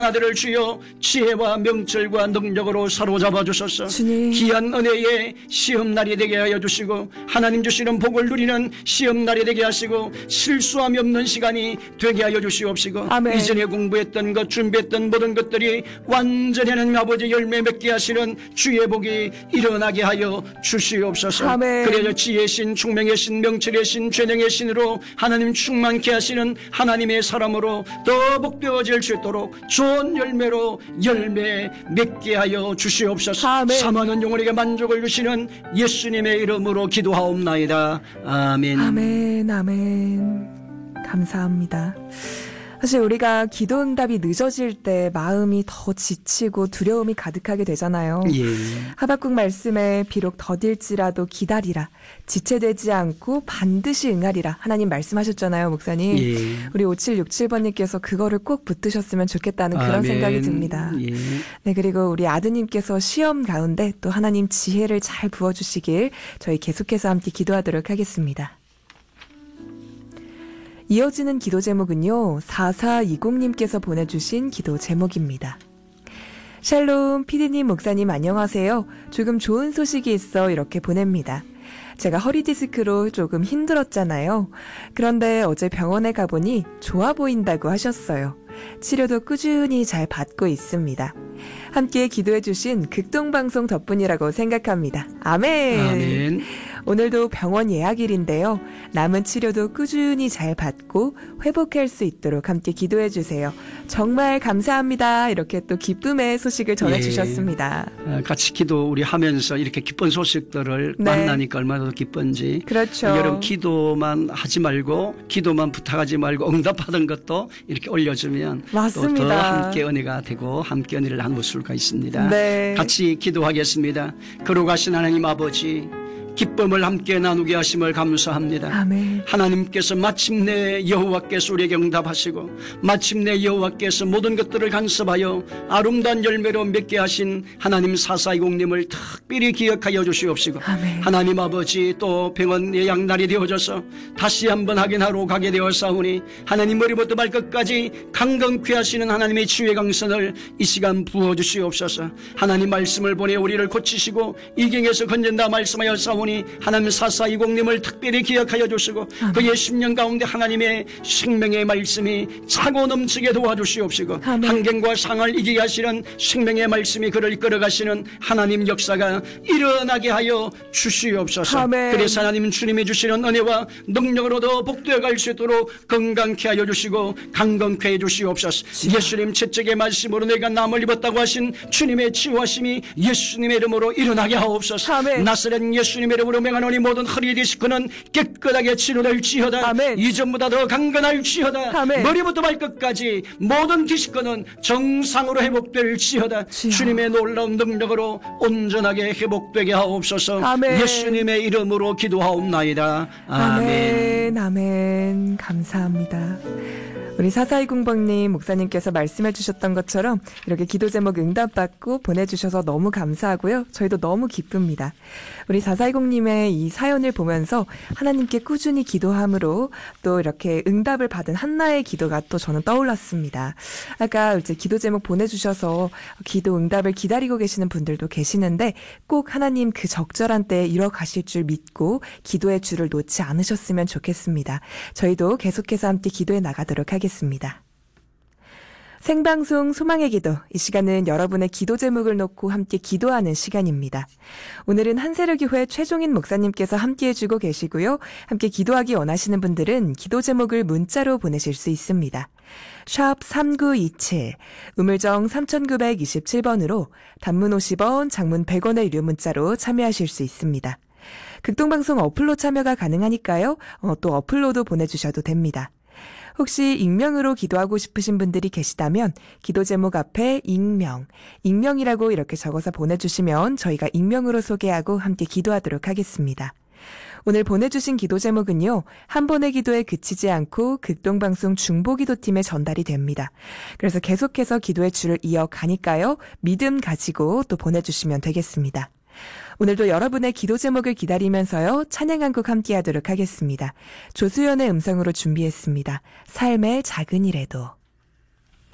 아들을 주여 지혜와 명철과 능력으로 사로잡아 주소서. 주님. 귀한 은혜의 시험날이 되게 하여 주시고 하나님 주시는 복을 누리는 시험날이 되게 하시고 실수함이 없는 시간이 되게 하여 주시옵시고 아멘. 이전에 공부했던 것 준비했던 모든 것들이 완전히 하나님 아버지 열매 맺게 하시는 주의 복이 일어나게 하여 주시옵소서. 아멘. 그래서 지혜의 신, 총명의 신, 명철의 신,全能의 신으로 하나님 충만케 하시는 하나님의 사람으로 더 복되어질 수 있도록 좋은 열매로 열매 맺게 하여 주시옵소서. 아멘. 사모하는 영혼에게 만족을 주시는 예수님의 이름으로 기도하옵나이다. 아멘. 아멘, 아멘. 감사합니다. 사실 우리가 기도 응답이 늦어질 때 마음이 더 지치고 두려움이 가득하게 되잖아요. 예. 하박국 말씀에 비록 더딜지라도 기다리라. 지체되지 않고 반드시 응하리라. 하나님 말씀하셨잖아요, 목사님. 예. 우리 5767번님께서 그거를 꼭 붙드셨으면 좋겠다는 그런 아멘. 생각이 듭니다. 예. 네, 그리고 우리 아드님께서 시험 가운데 또 하나님 지혜를 잘 부어주시길 저희 계속해서 함께 기도하도록 하겠습니다. 이어지는 기도 제목은요, 4420님께서 보내주신 기도 제목입니다. 샬롬, 피디님, 목사님 안녕하세요. 조금 좋은 소식이 있어 이렇게 보냅니다. 제가 허리 디스크로 조금 힘들었잖아요. 그런데 어제 병원에 가보니 좋아 보인다고 하셨어요. 치료도 꾸준히 잘 받고 있습니다. 함께 기도해주신 극동방송 덕분이라고 생각합니다. 아멘. 아멘. 오늘도 병원 예약일인데요. 남은 치료도 꾸준히 잘 받고 회복할 수 있도록 함께 기도해주세요. 정말 감사합니다. 이렇게 또 기쁨의 소식을 전해주셨습니다. 같이 기도 우리 하면서 이렇게 기쁜 소식들을 네. 만나니까 얼마나 더 기쁜지. 그렇죠. 여러분 기도만 하지 말고 기도만 부탁하지 말고 응답받은 것도 이렇게 올려주면 맞습니다. 또 더 함께 은혜가 되고 함께 은혜를 나눌 수가 있습니다. 네. 같이 기도하겠습니다. 거룩하신 하나님 아버지, 기쁨을 함께 나누게 하심을 감사합니다. 아멘. 하나님께서 마침내 여호와께서 우리에게 응답하시고 마침내 여호와께서 모든 것들을 간섭하여 아름다운 열매로 맺게 하신 하나님 4420님을 특별히 기억하여 주시옵시고 아멘. 하나님 아버지 또 병원 예약날이 되어져서 다시 한번 확인하러 가게 되었사오니 하나님 머리부터 발끝까지 강건케 하시는 하나님의 치유의 강선을 이 시간 부어주시옵소서. 하나님 말씀을 보내 우리를 고치시고 이경에서 건진다 말씀하였사오니 하나님 4420님을 특별히 기억하여 주시고 그의 10년 가운데 하나님의 생명의 말씀이 차고 넘치게 도와주시옵시고 아멘. 환경과 상을 이기게 하시는 생명의 말씀이 그를 이끌어가시는 하나님 역사가 일어나게 하여 주시옵소서. 아멘. 그래서 하나님 주님이 주시는 은혜와 능력으로도 복되어 갈 수 있도록 건강케 하여 주시고 강건케 해 주시옵소서. 예수님 채찍의 말씀으로 내가 남을 입었다고 하신 주님의 치유하심이 예수님의 이름으로 일어나게 하옵소서. 아멘. 나사렛 예수님의 이름으로 명하노니 모든 허리 디스크는 깨끗하게 치료될지어다. 아멘. 이전보다 더 강건할지어다. 아멘. 머리부터 발끝까지 모든 디스크는 정상으로 회복될지어다. 주여. 주님의 놀라운 능력으로 온전하게 회복되게 하옵소서. 아멘. 예수님의 이름으로 기도하옵나이다. 아멘. 아멘. 아멘. 감사합니다. 우리 4420번님 목사님께서 말씀해 주셨던 것처럼 이렇게 기도 제목 응답받고 보내주셔서 너무 감사하고요. 저희도 너무 기쁩니다. 우리 4420님의 이 사연을 보면서 하나님께 꾸준히 기도함으로 또 이렇게 응답을 받은 한나의 기도가 또 저는 떠올랐습니다. 아까 이제 기도 제목 보내주셔서 기도 응답을 기다리고 계시는 분들도 계시는데 꼭 하나님 그 적절한 때에 이뤄가실 줄 믿고 기도의 줄을 놓지 않으셨으면 좋겠습니다. 저희도 계속해서 함께 기도해 나가도록 하겠습니다. 생방송 소망의 기도, 이 시간은 여러분의 기도 제목을 놓고 함께 기도하는 시간입니다. 오늘은 한세르교회 최종인 목사님께서 함께 해주고 계시고요. 함께 기도하기 원하시는 분들은 기도 제목을 문자로 보내실 수 있습니다. 샵 3927, 우물정 3927번으로 단문 50원, 장문 100원의 유료 문자로 참여하실 수 있습니다. 극동방송 어플로 참여가 가능하니까요. 또 어플로도 보내주셔도 됩니다. 혹시 익명으로 기도하고 싶으신 분들이 계시다면 기도 제목 앞에 익명이라고 이렇게 적어서 보내주시면 저희가 익명으로 소개하고 함께 기도하도록 하겠습니다. 오늘 보내주신 기도 제목은요, 한 번의 기도에 그치지 않고 극동방송 중보기도팀에 전달이 됩니다. 그래서 계속해서 기도의 줄을 이어가니까요, 믿음 가지고 또 보내주시면 되겠습니다. 오늘도 여러분의 기도 제목을 기다리면서요, 찬양 한 곡 함께 하도록 하겠습니다. 조수연의 음성으로 준비했습니다. 삶의 작은 일에도.